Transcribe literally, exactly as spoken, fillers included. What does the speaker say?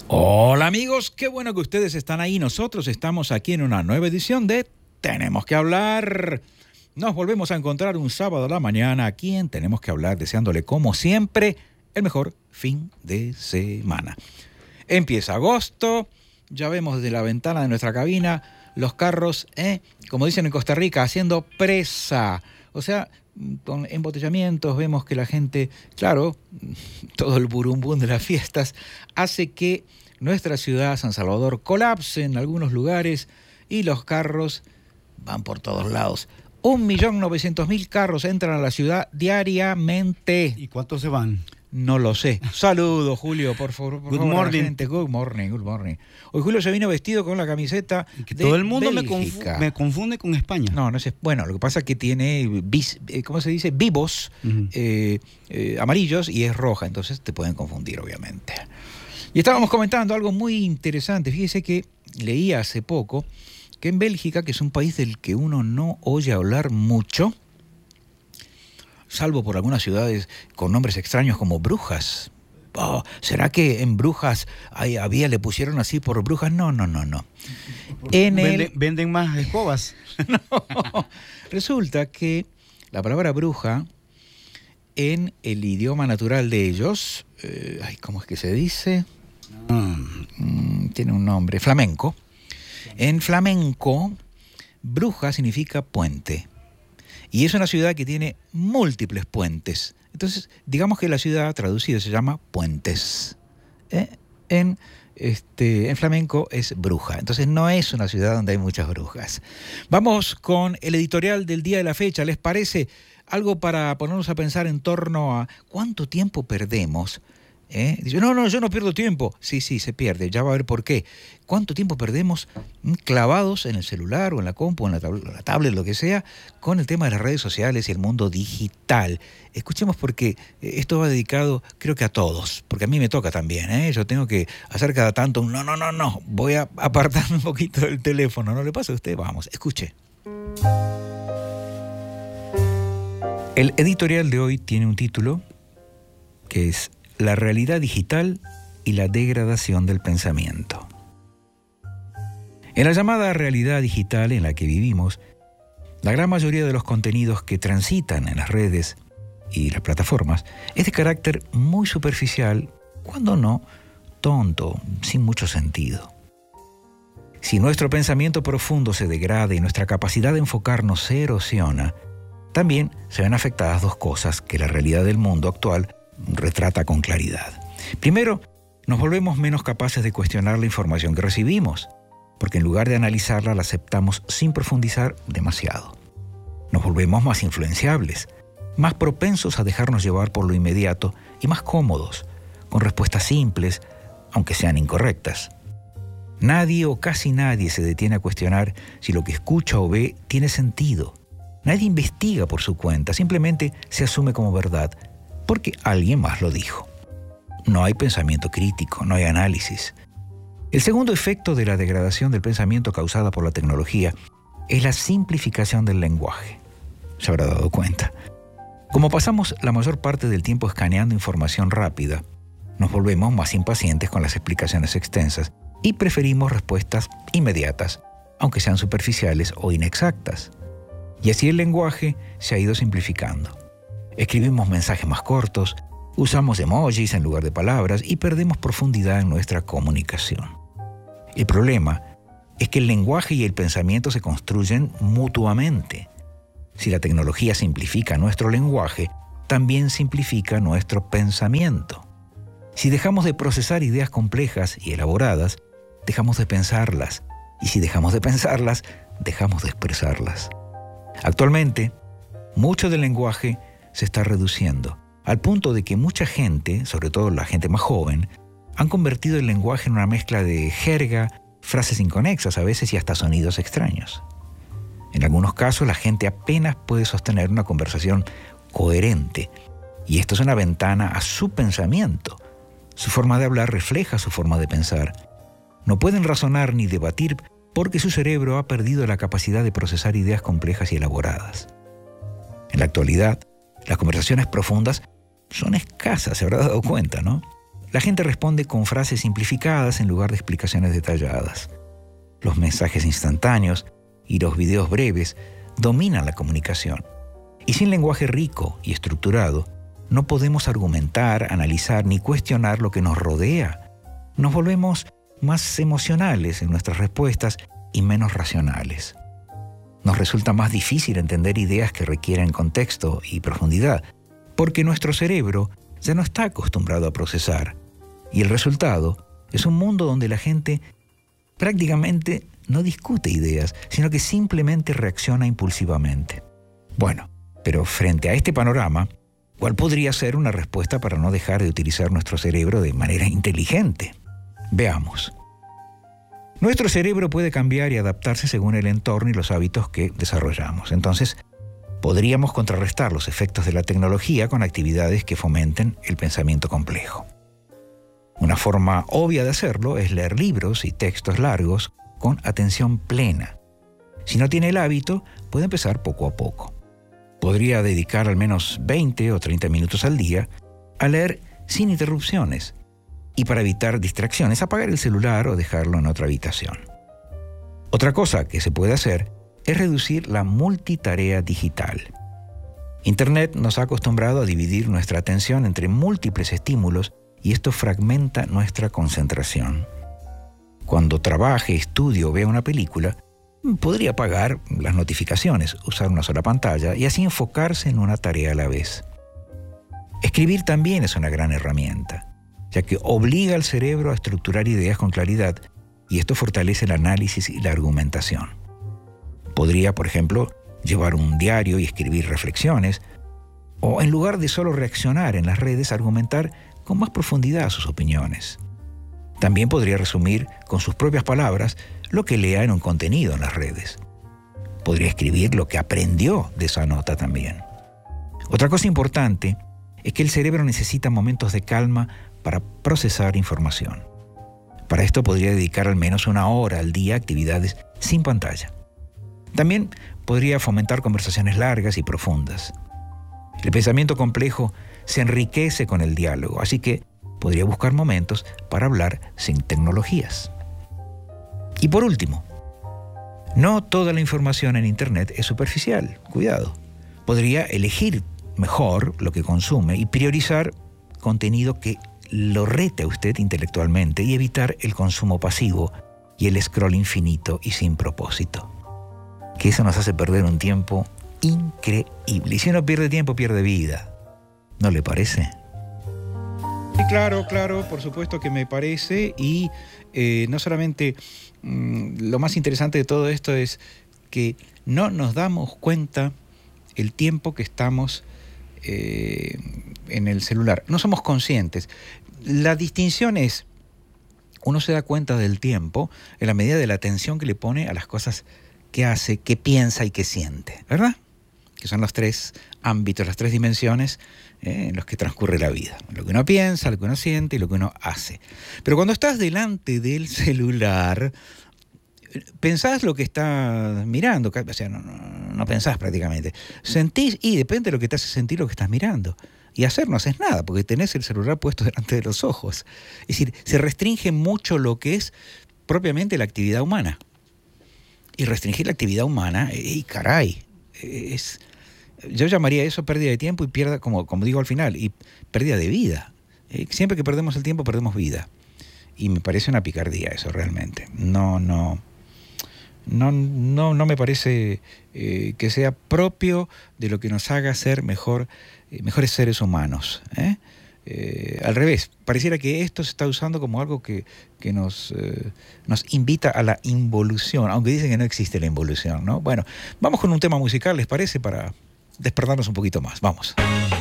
Hola amigos, qué bueno que ustedes están ahí. Nosotros estamos aquí en una nueva edición de Tenemos que Hablar. Nos volvemos a encontrar un sábado a la mañana aquí en Tenemos que Hablar, deseándole como siempre el mejor fin de semana. Empieza agosto, ya vemos desde la ventana de nuestra cabina los carros, eh, como dicen en Costa Rica, haciendo presa. O sea, con embotellamientos, vemos que la gente, claro, todo el burumbum de las fiestas hace que nuestra ciudad, San Salvador, colapse en algunos lugares y los carros van por todos lados. Un millón novecientos mil carros entran a la ciudad diariamente. ¿Y cuántos se van? No lo sé. Saludos, Julio, por favor. Por good favor, morning. gente. Good morning, good morning. Hoy Julio se vino vestido con la camiseta Que de todo el mundo me, Bélgica. confu me confunde con España. No, no es. Bueno, lo que pasa es que tiene, vis, ¿cómo se dice? Vivos uh-huh. eh, eh, amarillos y es roja, entonces te pueden confundir, obviamente. Y estábamos comentando algo muy interesante. Fíjese que leí hace poco que en Bélgica, que es un país del que uno no oye hablar mucho, salvo por algunas ciudades con nombres extraños como Brujas. Oh, ¿será que en Brujas hay, había, le pusieron así por Brujas? No, no, no, no. En ¿Venden, el... ¿Venden más escobas? No. Resulta que la palabra bruja, en el idioma natural de ellos, eh, ay, ¿cómo es que se dice? Mm, tiene un nombre, flamenco. En flamenco, bruja significa puente. Y es una ciudad que tiene múltiples puentes. Entonces, digamos que la ciudad traducida se llama Puentes. ¿Eh? En, este, en flamenco es bruja. Entonces no es una ciudad donde hay muchas brujas. Vamos con el editorial del día de la fecha. ¿Les parece algo para ponernos a pensar en torno a cuánto tiempo perdemos? ¿Eh? Dice, no, no, yo no pierdo tiempo. Sí, sí, se pierde. Ya va a ver por qué. ¿Cuánto tiempo perdemos clavados en el celular o en la compu, en la, tablet, la tablet, lo que sea, con el tema de las redes sociales y el mundo digital? Escuchemos porque esto va dedicado, creo que a todos, porque a mí me toca también, ¿eh? Yo tengo que hacer cada tanto un no, no, no, no, voy a apartarme un poquito del teléfono. ¿No le pasa a usted? Vamos, escuche. El editorial de hoy tiene un título que es La realidad digital y la degradación del pensamiento. En la llamada realidad digital en la que vivimos, la gran mayoría de los contenidos que transitan en las redes y las plataformas es de carácter muy superficial, cuando no, tonto, sin mucho sentido. Si nuestro pensamiento profundo se degrada y nuestra capacidad de enfocarnos se erosiona, también se ven afectadas dos cosas que la realidad del mundo actual retrata con claridad. Primero, nos volvemos menos capaces de cuestionar la información que recibimos, porque en lugar de analizarla la aceptamos sin profundizar demasiado. Nos volvemos más influenciables, más propensos a dejarnos llevar por lo inmediato y más cómodos, con respuestas simples, aunque sean incorrectas. Nadie o casi nadie se detiene a cuestionar si lo que escucha o ve tiene sentido. Nadie investiga por su cuenta, simplemente se asume como verdad, porque alguien más lo dijo. No hay pensamiento crítico, no hay análisis. El segundo efecto de la degradación del pensamiento causada por la tecnología es la simplificación del lenguaje. Se habrá dado cuenta. Como pasamos la mayor parte del tiempo escaneando información rápida, nos volvemos más impacientes con las explicaciones extensas y preferimos respuestas inmediatas, aunque sean superficiales o inexactas. Y así el lenguaje se ha ido simplificando. Escribimos mensajes más cortos, usamos emojis en lugar de palabras y perdemos profundidad en nuestra comunicación. El problema es que el lenguaje y el pensamiento se construyen mutuamente. Si la tecnología simplifica nuestro lenguaje, también simplifica nuestro pensamiento. Si dejamos de procesar ideas complejas y elaboradas, dejamos de pensarlas. Y si dejamos de pensarlas, dejamos de expresarlas. Actualmente, mucho del lenguaje se está reduciendo, al punto de que mucha gente, sobre todo la gente más joven, han convertido el lenguaje en una mezcla de jerga, frases inconexas a veces y hasta sonidos extraños. En algunos casos la gente apenas puede sostener una conversación coherente, y esto es una ventana a su pensamiento. Su forma de hablar refleja su forma de pensar. No pueden razonar ni debatir porque su cerebro ha perdido la capacidad de procesar ideas complejas y elaboradas. En la actualidad, las conversaciones profundas son escasas, se habrá dado cuenta, ¿no? La gente responde con frases simplificadas en lugar de explicaciones detalladas. Los mensajes instantáneos y los videos breves dominan la comunicación. Y sin lenguaje rico y estructurado, no podemos argumentar, analizar ni cuestionar lo que nos rodea. Nos volvemos más emocionales en nuestras respuestas y menos racionales. Nos resulta más difícil entender ideas que requieren contexto y profundidad, porque nuestro cerebro ya no está acostumbrado a procesar. Y el resultado es un mundo donde la gente prácticamente no discute ideas, sino que simplemente reacciona impulsivamente. Bueno, pero frente a este panorama, ¿cuál podría ser una respuesta para no dejar de utilizar nuestro cerebro de manera inteligente? Veamos. Nuestro cerebro puede cambiar y adaptarse según el entorno y los hábitos que desarrollamos. Entonces, podríamos contrarrestar los efectos de la tecnología con actividades que fomenten el pensamiento complejo. Una forma obvia de hacerlo es leer libros y textos largos con atención plena. Si no tiene el hábito, puede empezar poco a poco. Podría dedicar al menos veinte o treinta minutos al día a leer sin interrupciones y, para evitar distracciones, apagar el celular o dejarlo en otra habitación. Otra cosa que se puede hacer es reducir la multitarea digital. Internet nos ha acostumbrado a dividir nuestra atención entre múltiples estímulos y esto fragmenta nuestra concentración. Cuando trabaje, estudie o vea una película, podría apagar las notificaciones, usar una sola pantalla y así enfocarse en una tarea a la vez. Escribir también es una gran herramienta, ya que obliga al cerebro a estructurar ideas con claridad y esto fortalece el análisis y la argumentación. Podría, por ejemplo, llevar un diario y escribir reflexiones, o en lugar de solo reaccionar en las redes, argumentar con más profundidad sus opiniones. También podría resumir con sus propias palabras lo que lea en un contenido en las redes. Podría escribir lo que aprendió de esa nota también. Otra cosa importante es que el cerebro necesita momentos de calma para procesar información. Para esto podría dedicar al menos una hora al día a actividades sin pantalla. También podría fomentar conversaciones largas y profundas. El pensamiento complejo se enriquece con el diálogo, así que podría buscar momentos para hablar sin tecnologías. Y por último, no toda la información en Internet es superficial. Cuidado. Podría elegir mejor lo que consume y priorizar contenido que lo rete a usted intelectualmente y evitar el consumo pasivo y el scroll infinito y sin propósito. Que eso nos hace perder un tiempo increíble. Y si uno pierde tiempo, pierde vida. ¿No le parece? Sí, claro, claro, por supuesto que me parece. Y eh, no solamente mmm, lo más interesante de todo esto es que no nos damos cuenta el tiempo que estamos eh, en el celular. No somos conscientes. La distinción es, uno se da cuenta del tiempo en la medida de la atención que le pone a las cosas que hace, que piensa y que siente, ¿verdad? Que son los tres ámbitos, las tres dimensiones eh, en los que transcurre la vida. Lo que uno piensa, lo que uno siente y lo que uno hace. Pero cuando estás delante del celular, pensás lo que estás mirando, o sea, no, no, no pensás prácticamente. Sentís y depende de lo que te hace sentir lo que estás mirando. Y hacer no haces nada, porque tenés el celular puesto delante de los ojos. Es decir, se restringe mucho lo que es propiamente la actividad humana. Y restringir la actividad humana, y caray, es, yo llamaría eso pérdida de tiempo y pierda, como, como digo al final, y pérdida de vida. Eh, siempre que perdemos el tiempo, perdemos vida. Y me parece una picardía eso realmente. No, no, no, no, no me parece eh, que sea propio de lo que nos haga ser mejor, eh, mejores seres humanos, ¿eh? Eh, al revés, pareciera que esto se está usando como algo que, que nos, eh, nos invita a la involución, aunque dicen que no existe la involución, ¿no? Bueno, vamos con un tema musical, ¿les parece? Para despertarnos un poquito más. Vamos.